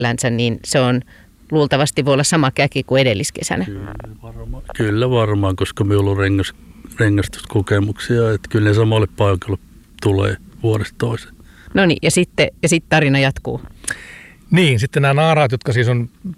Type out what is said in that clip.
kesällänsä, niin se on luultavasti voi olla sama käki kuin edelliskesänä. Kyllä varmaan, koska me on ollut rengastuskokemuksia, että kyllä ne samalle paikalle tulee vuodesta toiseen. No niin, ja sitten tarina jatkuu. Niin, sitten nämä naaraat, jotka siis on